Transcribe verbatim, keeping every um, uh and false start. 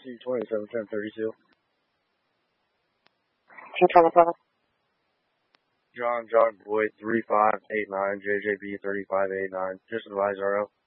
C twenty-seven ten thirty-two. two twenty-seven. John, John Boyd, three five eight nine, J J B three five eight nine. Just advise R O.